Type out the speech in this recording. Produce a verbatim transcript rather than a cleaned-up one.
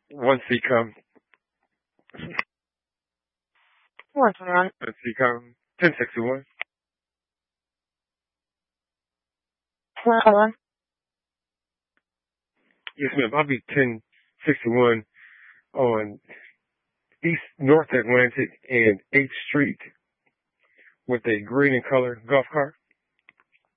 One Seacom. One twenty-one. One Seacom. ten sixty-one. One twenty-one. Yes, ma'am. I'll be ten sixty-one on East North Atlantic and eighth Street with a green in color golf cart.